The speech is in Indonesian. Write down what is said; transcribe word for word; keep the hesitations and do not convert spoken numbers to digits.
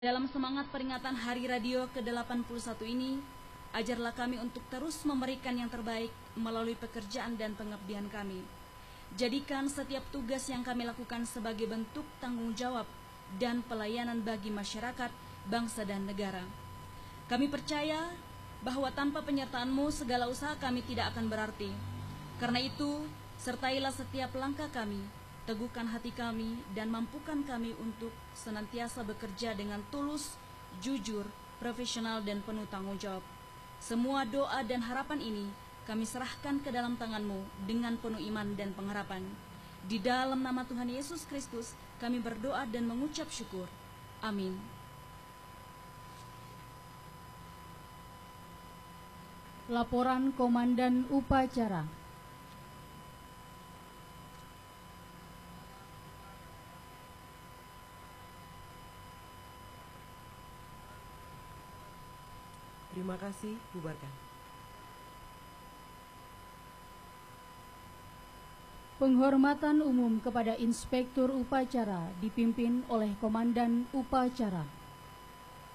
Dalam semangat peringatan Hari Radio ke delapan puluh satu ini, ajarlah kami untuk terus memberikan yang terbaik melalui pekerjaan dan pengabdian kami. Jadikan setiap tugas yang kami lakukan sebagai bentuk tanggung jawab dan pelayanan bagi masyarakat, bangsa dan negara. Kami percaya bahwa tanpa penyertaan-Mu segala usaha kami tidak akan berarti. Karena itu, sertailah setiap langkah kami, teguhkan hati kami, dan mampukan kami untuk senantiasa bekerja dengan tulus, jujur, profesional, dan penuh tanggung jawab. Semua doa dan harapan ini kami serahkan ke dalam tangan-Mu dengan penuh iman dan pengharapan. Di dalam nama Tuhan Yesus Kristus, kami berdoa dan mengucap syukur. Amin. Laporan Komandan Upacara. Terima kasih, bubarkan. Penghormatan umum kepada Inspektur Upacara dipimpin oleh Komandan Upacara.